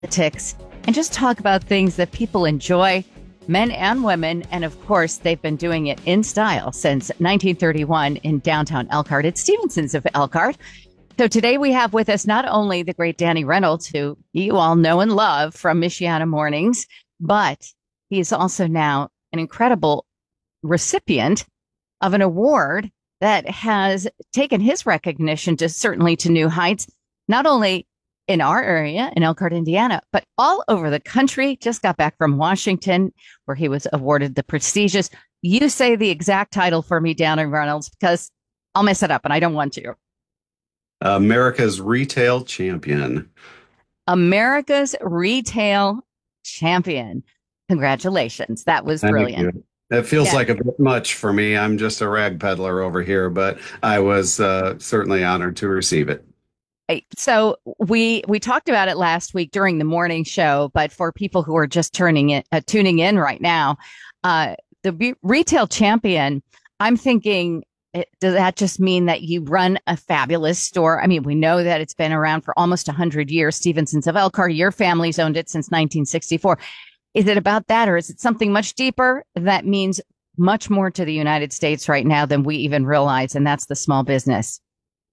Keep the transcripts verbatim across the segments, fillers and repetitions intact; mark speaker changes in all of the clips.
Speaker 1: politics, and just talk about things that people enjoy, men and women. And of course, they've been doing it in style since nineteen thirty-one in downtown Elkhart. It's Stevenson's of Elkhart. So today we have with us not only the great Danny Reynolds, who you all know and love from Michiana Mornings, but he is also now an incredible recipient of an award that has taken his recognition to certainly to new heights, not only in our area in Elkhart, Indiana, but all over the country. Just got back from Washington, where he was awarded the prestigious, you say the exact title for me, Danny Reynolds, because I'll mess it up and I don't want to.
Speaker 2: America's Retail Champion.
Speaker 1: America's Retail Champion. Congratulations. That was
Speaker 2: Thank
Speaker 1: brilliant.
Speaker 2: you. It feels
Speaker 1: Yeah.
Speaker 2: like a bit much for me. I'm just a rag peddler over here, but I was uh, certainly honored to receive it.
Speaker 1: Right. So we we talked about it last week during the morning show, but for people who are just turning it uh, tuning in right now, uh, the re- Retail Champion, I'm thinking, it, does that just mean that you run a fabulous store? I mean, we know that it's been around for almost one hundred years. Stevenson's of Elkhart, your family's owned it since nineteen sixty-four. Is it about that, or is it something much deeper that means much more to the United States right now than we even realize, and that's the small business?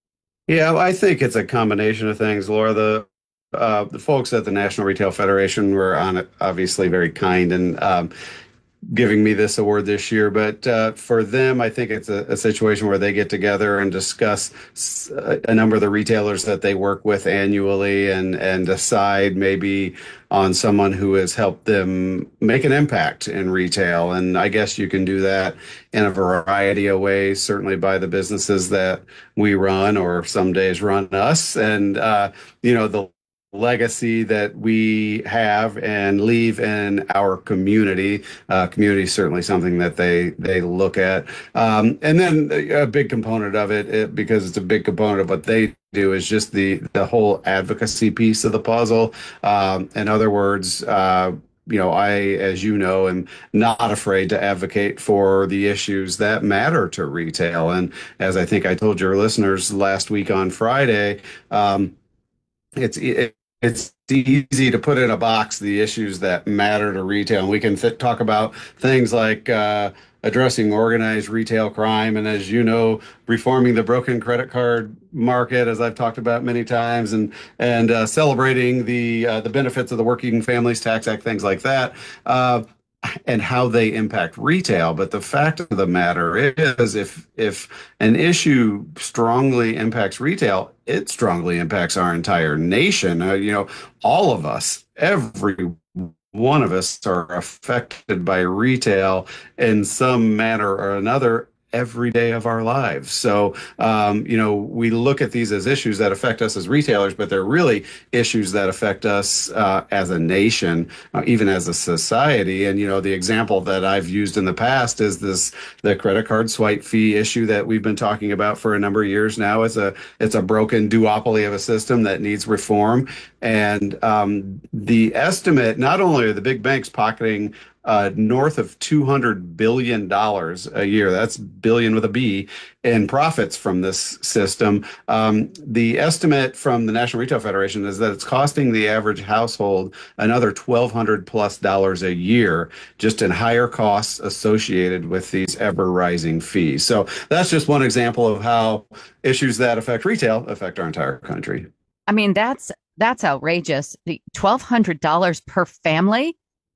Speaker 2: Yeah, I think it's a combination of things, Laura. The uh, the folks at the National Retail Federation were on it, obviously very kind and um, giving me this award this year. But uh, for them, I think it's a, a situation where they get together and discuss a, a number of the retailers that they work with annually and and decide maybe on someone who has helped them make an impact in retail. And I guess you can do that in a variety of ways, certainly by the businesses that we run or some days run us. And, uh, you know, the legacy that we have and leave in our community. Uh, community is certainly something that they they look at. Um, and then a big component of it, it, because it's a big component of what they do, is just the the whole advocacy piece of the puzzle. Um, in other words, uh, you know, I, as you know, am not afraid to advocate for the issues that matter to retail. And as I think I told your listeners last week on Friday, um, it's it, it's easy to put in a box the issues that matter to retail. And we can th- talk about things like uh, addressing organized retail crime. And as you know, reforming the broken credit card market, as I've talked about many times, and and uh, celebrating the uh, the benefits of the Working Families Tax Act, things like that. Uh, and how they impact retail. But the fact of the matter is, if if an issue strongly impacts retail, it strongly impacts our entire nation. Uh, you know, all of us, every one of us are affected by retail in some manner or another every day of our lives. So, um, you know, we look at these as issues that affect us as retailers, but they're really issues that affect us uh, as a nation, uh, even as a society. And, you know, the example that I've used in the past is this, the credit card swipe fee issue that we've been talking about for a number of years now. It's a, it's a broken duopoly of a system that needs reform. And um, the estimate, not only are the big banks pocketing uh, north of two hundred billion dollars a year. That's billion with a B in profits from this system. Um, the estimate from the National Retail Federation is that it's costing the average household another twelve hundred plus dollars a year just in higher costs associated with these ever rising fees. So that's just one example of how issues that affect retail affect our entire country.
Speaker 1: I mean, that's that's outrageous. The twelve hundred dollars per family.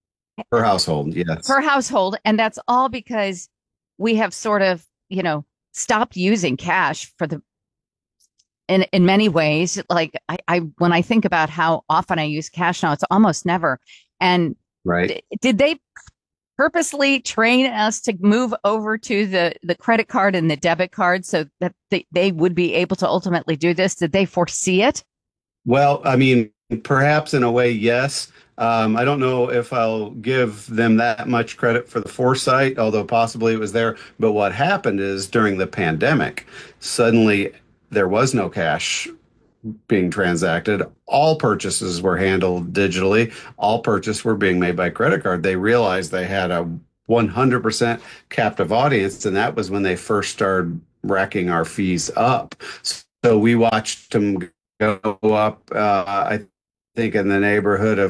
Speaker 2: Per household, yes.
Speaker 1: Per household. And that's all because we have sort of, you know, stopped using cash for the, in, in many ways. Like I, I, when I think about how often I use cash now, it's almost never. And
Speaker 2: right.
Speaker 1: d- did they purposely train us to move over to the, the credit card and the debit card so that they, they would be able to ultimately do this? Did they foresee it?
Speaker 2: Well, I mean, perhaps in a way, yes. Um, I don't know if I'll give them that much credit for the foresight, although possibly it was there. But what happened is during the pandemic, suddenly there was no cash being transacted. All purchases were handled digitally. All purchases were being made by credit card. They realized they had a one hundred percent captive audience, and that was when they first started racking our fees up. So we watched them go up. Uh, I think in the neighborhood of